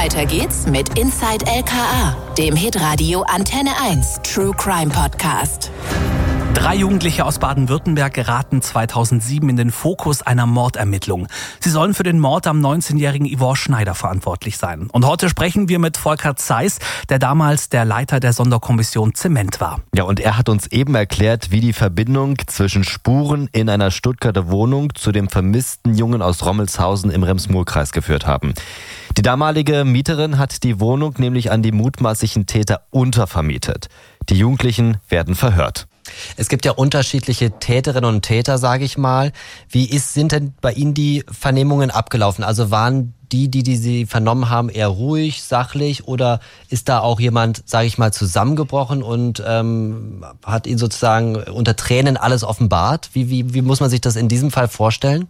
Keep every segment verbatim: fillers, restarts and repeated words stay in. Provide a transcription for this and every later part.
Weiter geht's mit Inside L K A, dem Hitradio Antenne eins True Crime Podcast. Drei Jugendliche aus Baden-Württemberg geraten zweitausendsieben in den Fokus einer Mordermittlung. Sie sollen für den Mord am neunzehnjährigen Yvonne Schneider verantwortlich sein. Und heute sprechen wir mit Volker Zeiss, der damals der Leiter der Sonderkommission Zement war. Ja, und er hat uns eben erklärt, wie die Verbindung zwischen Spuren in einer Stuttgarter Wohnung zu dem vermissten Jungen aus Rommelshausen im Rems-Murr-Kreis geführt haben. Die damalige Mieterin hat die Wohnung nämlich an die mutmaßlichen Täter untervermietet. Die Jugendlichen werden verhört. Es gibt ja unterschiedliche Täterinnen und Täter, sage ich mal. Wie ist, sind denn bei Ihnen die Vernehmungen abgelaufen? Also waren die, die, die Sie vernommen haben, eher ruhig, sachlich, oder ist da auch jemand, sage ich mal, zusammengebrochen und ähm, hat Ihnen sozusagen unter Tränen alles offenbart? Wie, wie, wie muss man sich das in diesem Fall vorstellen?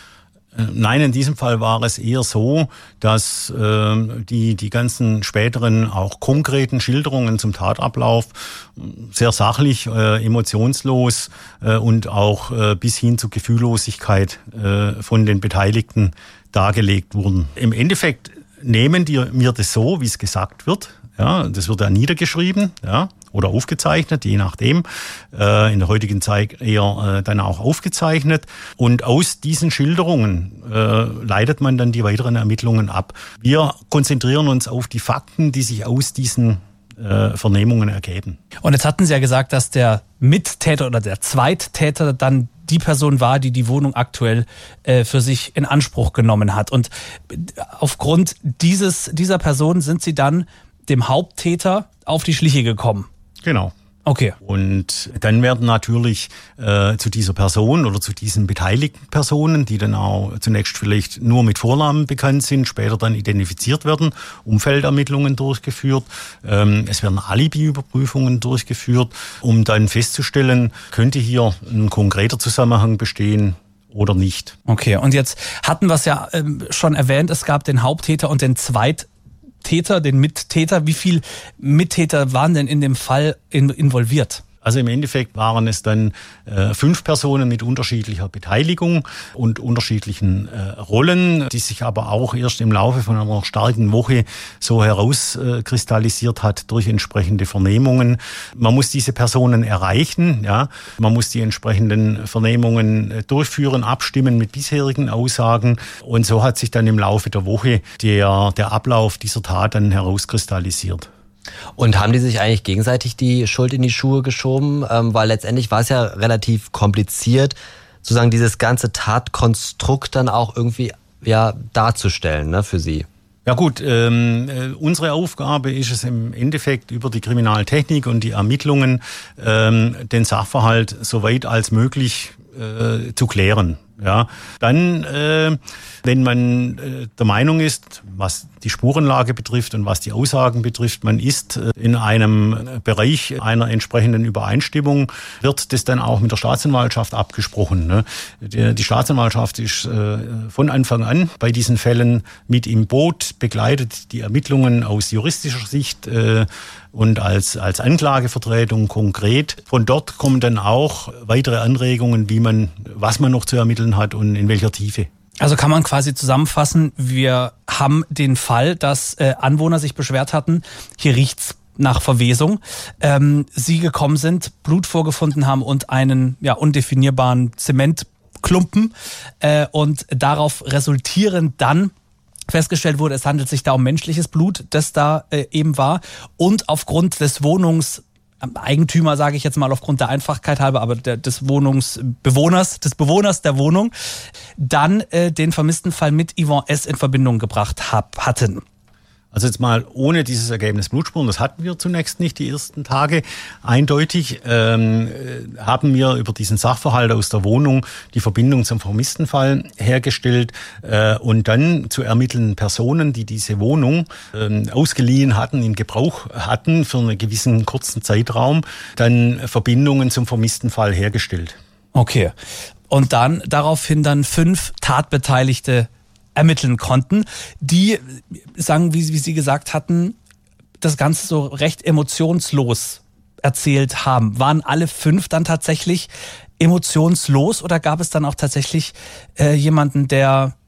Nein, in diesem Fall war es eher so, dass äh, die die ganzen späteren auch konkreten Schilderungen zum Tatablauf sehr sachlich, äh, emotionslos äh, und auch äh, bis hin zu Gefühllosigkeit äh, von den Beteiligten dargelegt wurden. Im Endeffekt nehmen die mir das so, wie es gesagt wird. Ja, das wird ja niedergeschrieben, ja, oder aufgezeichnet, je nachdem. Äh, in der heutigen Zeit eher äh, dann auch aufgezeichnet. Und aus diesen Schilderungen äh, leitet man dann die weiteren Ermittlungen ab. Wir konzentrieren uns auf die Fakten, die sich aus diesen äh, Vernehmungen ergeben. Und jetzt hatten Sie ja gesagt, dass der Mittäter oder der Zweittäter dann die Person war, die die Wohnung aktuell äh, für sich in Anspruch genommen hat. Und aufgrund dieses dieser Person sind Sie dann dem Haupttäter auf die Schliche gekommen. Genau. Okay. Und dann werden natürlich äh, zu dieser Person oder zu diesen beteiligten Personen, die dann auch zunächst vielleicht nur mit Vornamen bekannt sind, später dann identifiziert werden, Umfeldermittlungen durchgeführt. Ähm, es werden Alibi-Überprüfungen durchgeführt, um dann festzustellen, könnte hier ein konkreter Zusammenhang bestehen oder nicht. Okay, und jetzt hatten wir es ja ähm, schon erwähnt, es gab den Haupttäter und den Zweittäter. Täter, den Mittäter. Wie viele Mittäter waren denn in dem Fall in, involviert? Also im Endeffekt waren es dann äh, fünf Personen mit unterschiedlicher Beteiligung und unterschiedlichen äh, Rollen, die sich aber auch erst im Laufe von einer starken Woche so herauskristallisiert äh, hat durch entsprechende Vernehmungen. Man muss diese Personen erreichen, ja, man muss die entsprechenden Vernehmungen äh, durchführen, abstimmen mit bisherigen Aussagen, und so hat sich dann im Laufe der Woche der, der Ablauf dieser Tat dann herauskristallisiert. Und haben die sich eigentlich gegenseitig die Schuld in die Schuhe geschoben? Ähm, weil letztendlich war es ja relativ kompliziert, sozusagen dieses ganze Tatkonstrukt dann auch irgendwie ja darzustellen, ne, für Sie. Ja gut, ähm, äh, unsere Aufgabe ist es im Endeffekt über die Kriminaltechnik und die Ermittlungen ähm, den Sachverhalt so weit als möglich äh, zu klären. Ja, dann, äh, wenn man äh, der Meinung ist, was die Spurenlage betrifft und was die Aussagen betrifft, man ist äh, in einem Bereich einer entsprechenden Übereinstimmung, wird das dann auch mit der Staatsanwaltschaft abgesprochen. Ne? Die, die Staatsanwaltschaft ist äh, von Anfang an bei diesen Fällen mit im Boot, begleitet die Ermittlungen aus juristischer Sicht äh, und als, als Anklagevertretung konkret. Von dort kommen dann auch weitere Anregungen, wie man, was man noch zu ermitteln hat und in welcher Tiefe. Also kann man quasi zusammenfassen, wir haben den Fall, dass äh, Anwohner sich beschwert hatten, hier riecht's nach Verwesung, ähm, sie gekommen sind, Blut vorgefunden haben und einen ja undefinierbaren Zementklumpen äh, und darauf resultierend dann festgestellt wurde, es handelt sich da um menschliches Blut, das da äh, eben war, und aufgrund des Wohnungs Eigentümer, sage ich jetzt mal aufgrund der Einfachkeit halber, aber der, des Wohnungsbewohners, des Bewohners der Wohnung, dann äh, den vermissten Fall mit Yvonne S. in Verbindung gebracht hab, hatten. Also jetzt mal ohne dieses Ergebnis Blutspuren, das hatten wir zunächst nicht die ersten Tage. Eindeutig ähm, haben wir über diesen Sachverhalt aus der Wohnung die Verbindung zum vermissten Fall hergestellt äh, und dann zu ermittelnden Personen, die diese Wohnung äh, ausgeliehen hatten, in Gebrauch hatten für einen gewissen kurzen Zeitraum, dann Verbindungen zum vermissten Fall hergestellt. Okay. Und dann daraufhin dann fünf Tatbeteiligte ermitteln konnten, die, sagen, wie, wie Sie gesagt hatten, das Ganze so recht emotionslos erzählt haben. Waren alle fünf dann tatsächlich emotionslos oder gab es dann auch tatsächlich äh, jemanden, der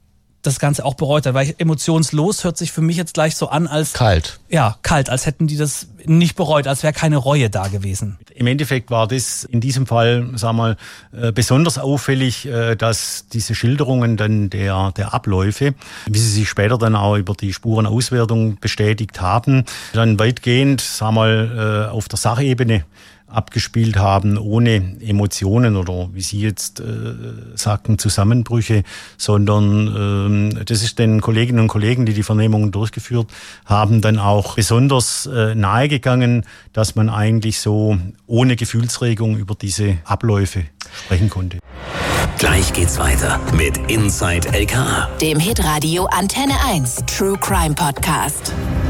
das Ganze auch bereut hat. Weil emotionslos hört sich für mich jetzt gleich so an, als... Kalt. Ja, kalt, als hätten die das nicht bereut, als wäre keine Reue da gewesen. Im Endeffekt war das in diesem Fall, sagen wir mal, besonders auffällig, dass diese Schilderungen dann der, der Abläufe, wie sie sich später dann auch über die Spurenauswertung bestätigt haben, dann weitgehend, sagen wir mal, auf der Sachebene abgespielt haben, ohne Emotionen oder wie Sie jetzt äh, sagten, Zusammenbrüche, sondern ähm, das ist den Kolleginnen und Kollegen, die die Vernehmungen durchgeführt haben, dann auch besonders äh, nahegegangen, dass man eigentlich so ohne Gefühlsregung über diese Abläufe sprechen konnte. Gleich geht's weiter mit Inside L K A, dem Hitradio Antenne eins True Crime Podcast.